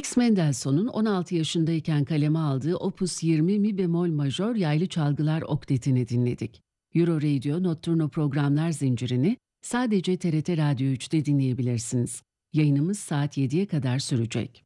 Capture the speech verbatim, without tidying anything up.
Felix Mendelssohn'un on altı yaşındayken kaleme aldığı Opus yirmi Mi bemol majör yaylı çalgılar oktetini dinledik. Euro Radio Notturno programlar zincirini sadece T R T Radyo üçte dinleyebilirsiniz. Yayınımız saat yediye kadar sürecek.